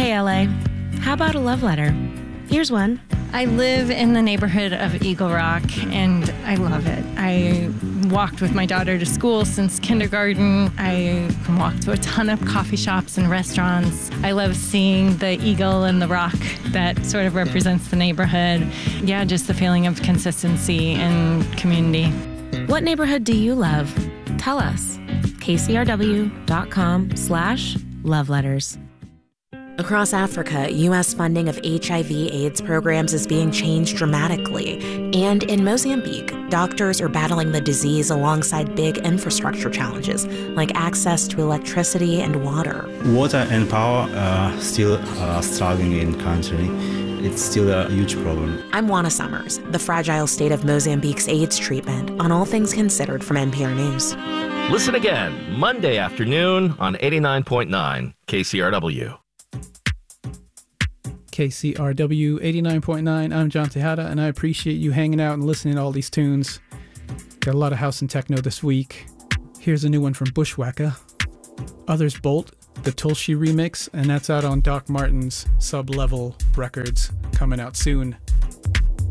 Hey, LA. How about a love letter? Here's one. I live in the neighborhood of Eagle Rock, and I love it. I walked with my daughter to school since kindergarten. I can walk to a ton of coffee shops and restaurants. I love seeing the eagle and the rock that sort of represents the neighborhood. Yeah, just the feeling of consistency and community. What neighborhood do you love? Tell us. kcrw.com/loveletters. Across Africa, U.S. funding of HIV/AIDS programs is being changed dramatically. And in Mozambique, doctors are battling the disease alongside big infrastructure challenges, like access to electricity and water. Water and power are still struggling in the country. It's still a huge problem. I'm Juana Summers, the fragile state of Mozambique's AIDS treatment, on All Things Considered from NPR News. Listen again, Monday afternoon on 89.9 KCRW. KCRW 89.9. I'm John Tejada, and I appreciate you hanging out and listening to all these tunes. Got a lot of house and techno this week. Here's a new one from Bushwacka. Others Bolt, the Tulshi remix, and that's out on Doc Martens Sub-Level Records, coming out soon.